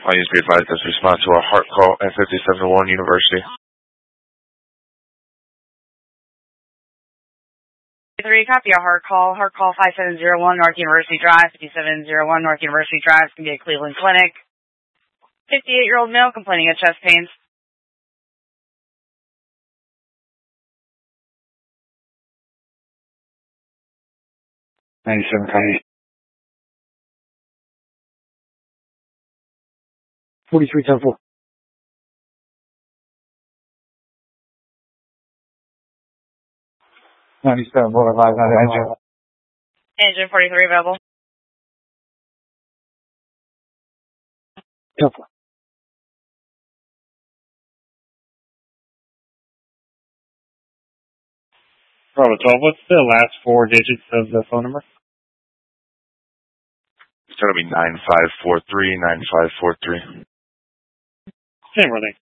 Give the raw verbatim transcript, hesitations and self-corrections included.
Please be advised as we respond to a heart call at fifty-seven oh one University. Three, copy a heart call. Heart call five seven zero one North University Drive, fifty-seven oh one North University Drive. It's going to be a Cleveland Clinic. fifty-eight-year-old male complaining of chest pains. ninety-seven, copy. forty-three ten four. ninety-seven, Boulevard, engine. Engine forty-three available. ten four. Bravo twelve, what's the last four digits of the phone number? It's going to be nine five four three, nine five four three. Same running.